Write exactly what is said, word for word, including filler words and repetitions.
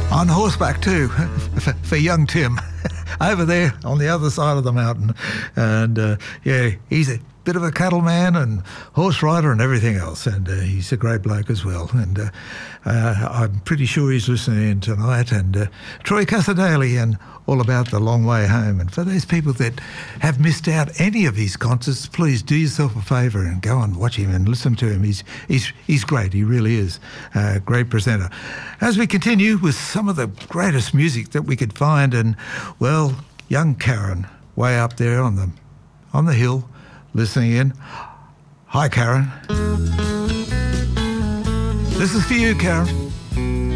On horseback too, for, for young Tim, over there on the other side of the mountain. And uh, yeah, he's a bit of a cattleman and horse rider and everything else, and uh, he's a great bloke as well. And uh, uh, I'm pretty sure he's listening in tonight. And uh, Troy Cassadaly and All About the Long Way Home. And for those people that have missed out any of his concerts, please do yourself a favour and go and watch him and listen to him. He's he's he's great. He really is a great presenter. As we continue with some of the greatest music that we could find, and well, young Karen way up there on the on the hill, listening in. Hi, Karen. This is for you, Karen.